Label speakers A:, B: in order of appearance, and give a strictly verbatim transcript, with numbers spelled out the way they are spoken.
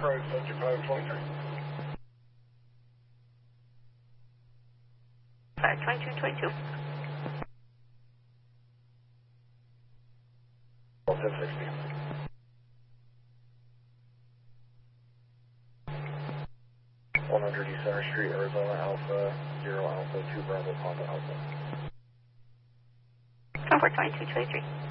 A: approach, subject five twenty-three.
B: five twenty-two twenty-two.
A: ten sixty. one hundred East Center Street, Arizona, Alpha, zero Alpha, two Bravo, Papa Alpha.
B: Comfort twenty-two twenty-three.